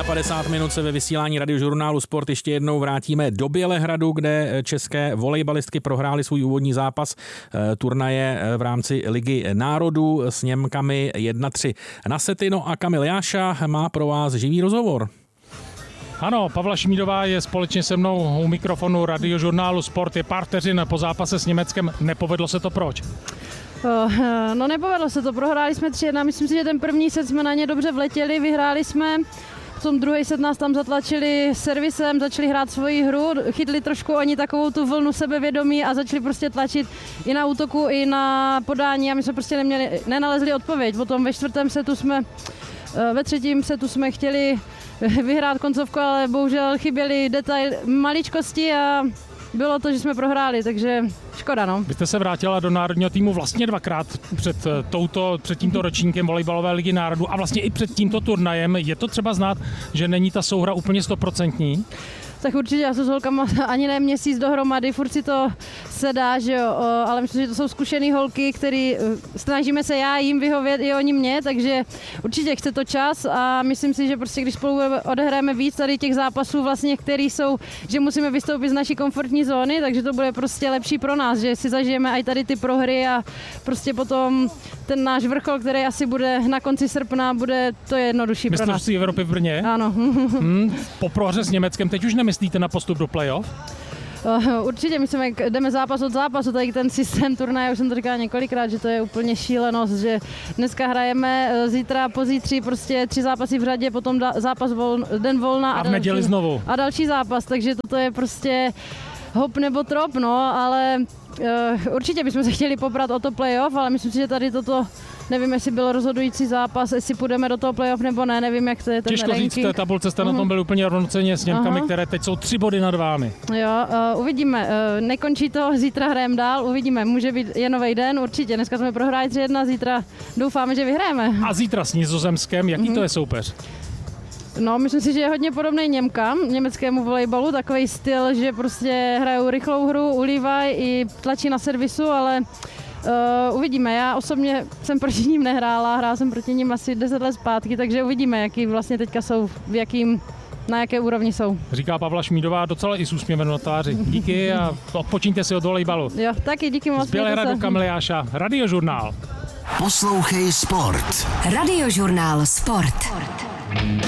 50 minut se ve vysílání Radiožurnálu Sport ještě jednou vrátíme do Bělehradu, kde české volejbalistky prohrály svůj úvodní zápas turnaje v rámci Ligy národů s Němkami 1-3 na sety. No a Kamil Jáša má pro vás živý rozhovor. Ano, Pavla Šmídová je společně se mnou u mikrofonu Radiožurnálu Sport. Je pár vteřin po zápase s Německem. Nepovedlo se to proč? No nepovedlo se to, prohráli jsme 3-1, myslím si, že ten první set jsme na ně dobře vletěli, vyhráli jsme, potom druhý set nás tam zatlačili servisem, začali hrát svoji hru, chytli trošku oni takovou tu vlnu sebevědomí a začali prostě tlačit i na útoku, i na podání a my jsme prostě nenalezli odpověď. Potom ve třetím setu jsme chtěli vyhrát koncovku, ale bohužel chyběly maličkosti a bylo to, že jsme prohráli, takže škoda, no. Vy jste se vrátila do národního týmu vlastně dvakrát před tímto ročníkem volejbalové ligy národů a vlastně i před tímto turnajem. Je to třeba znát, že není ta souhra úplně 100%? Tak určitě, já jsem s holkama ani ne měsíc dohromady, furt si to se dá, že jo, ale myslím, že to jsou zkušený holky, který snažíme se já jim vyhovět i oni mě, takže určitě chce to čas a myslím si, že prostě když spolu odehráme víc tady těch zápasů vlastně, který jsou, že musíme vystoupit z naší komfortní zóny, takže to bude prostě lepší pro nás, že si zažijeme i tady ty prohry a prostě potom ten náš vrchol, který asi bude na konci srpna, bude to jednodušší pro nás. Mistrovství Evropy v Brně? Ano. Po prohře s Německem teď už nemyslíte na postup do playoff? Určitě, jdeme zápas od zápasu, tady ten systém turnaje, už jsem to říkala několikrát, že to je úplně šílenost, že dneska hrajeme, zítra, pozítří prostě 3 zápasy v řadě, potom den volna a v neděli znovu. A další zápas, takže toto je prostě hop nebo trop, no, ale určitě bychom se chtěli poprat o to playoff, ale myslím si, že tady toto, nevím, jestli byl rozhodující zápas, jestli půjdeme do toho playoff nebo ne, nevím, jak to je ten ranking. Těžko říct, v té tabulce jste na tom byli úplně rovnocenně s Němkami, které teď jsou 3 body nad vámi. Jo, uvidíme, nekončí to, zítra hrajeme dál, uvidíme, může být je nový den, určitě, dneska jsme prohráli 3-1, zítra doufáme, že vyhrajeme. A zítra s Nizozemskem, jaký to je soupeř? No, myslím si, že je hodně podobný Němkám, německému volejbalu, takový styl, že prostě hrajou rychlou hru, ulívají i tlačí na servisu, ale uvidíme. Já osobně jsem proti ním nehrála, hrála jsem proti ním asi 10 let zpátky, takže uvidíme, jaký vlastně teďka jsou, na jaké úrovni jsou. Říká Pavla Šmídová docela i s úsměvem na tváři. Díky a odpočiňte si od volejbalu. Jo, taky díky moc. Z Bělehradu Kamil Jáša, Radiožurnál. Poslouchej Sport. Radiožurnál Sport.